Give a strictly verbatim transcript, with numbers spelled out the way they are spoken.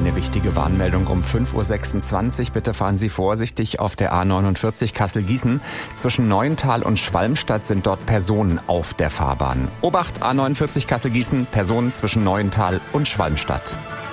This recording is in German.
Eine wichtige Warnmeldung um fünf Uhr sechsundzwanzig. Bitte fahren Sie vorsichtig auf der A neunundvierzig Kassel-Gießen. Zwischen Neuental und Schwalmstadt sind dort Personen auf der Fahrbahn. Obacht, A neunundvierzig Kassel-Gießen, Personen zwischen Neuental und Schwalmstadt.